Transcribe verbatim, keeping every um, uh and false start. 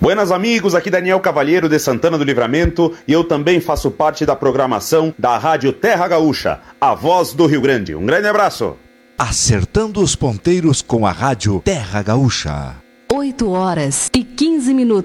Buenas amigos, aqui Daniel Cavalheiro de Santana do Livramento e eu também faço parte da programação da Rádio Terra Gaúcha, a voz do Rio Grande. Um grande abraço. Acertando os ponteiros com a Rádio Terra Gaúcha. oito horas e quinze minutos.